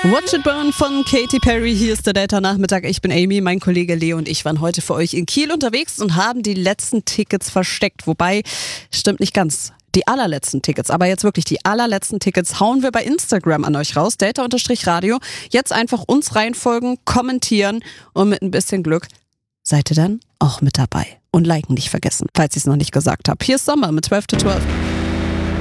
Watch It Burn von Katy Perry. Hier ist der Data-Nachmittag. Ich bin Amy, mein Kollege Leo und ich waren heute für euch in Kiel unterwegs und haben die letzten Tickets versteckt. Wobei, stimmt nicht ganz. Die allerletzten Tickets, aber jetzt wirklich die allerletzten Tickets hauen wir bei Instagram an euch raus. Data_Radio. Jetzt einfach uns reinfolgen, kommentieren und mit ein bisschen Glück seid ihr dann auch mit dabei. Und liken nicht vergessen, falls ich es noch nicht gesagt habe. Hier ist Sommer mit 12 to 12.